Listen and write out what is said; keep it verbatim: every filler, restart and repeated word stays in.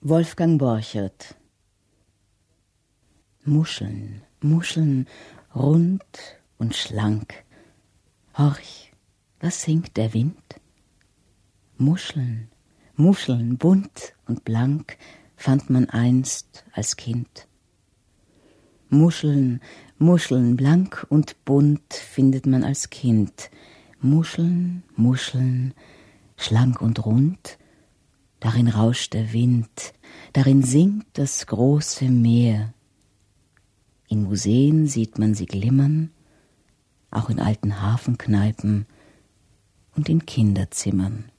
Wolfgang Borchert. Muscheln, Muscheln, rund und schlank. Horch, was singt der Wind? Muscheln, Muscheln, bunt und blank, fand man einst als Kind. Muscheln, Muscheln, blank und bunt findet man als Kind. Muscheln, Muscheln, schlank und rund, darin rauscht der Wind, darin singt das große Meer. In Museen sieht man sie glimmern, auch in alten Hafenkneipen und in Kinderzimmern.